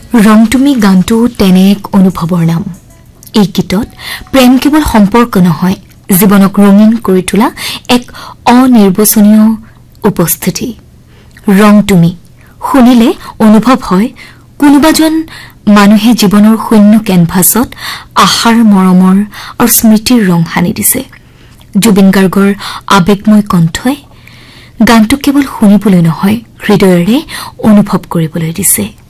ৰং তুমি গানটো তেনে এক অনুভৱৰ নাম। এই গীতত প্ৰেম কেৱল সম্পৰ্ক নহয়, জীৱনক ৰঙীন কৰি তোলা এক অনিৰ্বচনীয় উপস্থিতি। ৰং তুমি শুনিলে অনুভৱ হয় কোনোবাজন মানুহে জীৱনৰ শূন্য কেনভাছত আশাৰ, মৰমৰ আৰু স্মৃতিৰ ৰং সানি দিছে। জুবিন গাৰ্গৰ আৱেগময় কণ্ঠই গানটো কেৱল শুনিবলৈ নহয়, হৃদয়েৰে অনুভৱ কৰিবলৈ দিছে।